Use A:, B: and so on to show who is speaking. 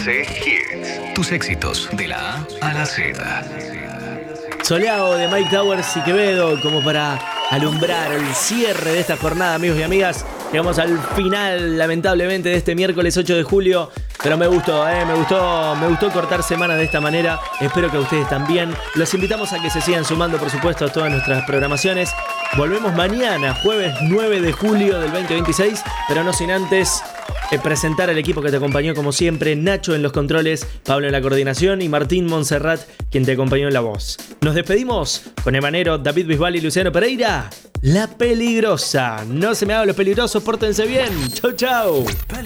A: C Hits. Tus éxitos de la A a la Z.
B: Soleado de Mike Towers y Quevedo, como para alumbrar el cierre de esta jornada, amigos y amigas. Llegamos al final, lamentablemente, de este miércoles 8 de julio. Pero me gustó cortar semana de esta manera. Espero que a ustedes también. Los invitamos a que se sigan sumando, por supuesto, a todas nuestras programaciones. Volvemos mañana, jueves 9 de julio del 2026, pero no sin antes presentar al equipo que te acompañó como siempre. Nacho en los controles, Pablo en la coordinación y Martín Montserrat, quien te acompañó en la voz. Nos despedimos con Emanero, David Bisbal y Luciano Pereira. La Peligrosa. No se me hagan los peligrosos, pórtense bien. Chau, chau.